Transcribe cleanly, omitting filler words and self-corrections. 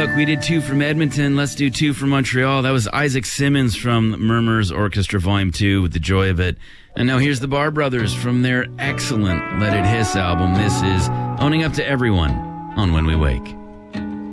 look, we did 2 from Edmonton. Let's do 2 from Montreal. That was Isaac Simmons from Murmurs Orchestra Volume 2 with The Joy of It. And now here's the Bar Brothers from their excellent Let It Hiss album. This is Owning Up to Everyone on When We Wake.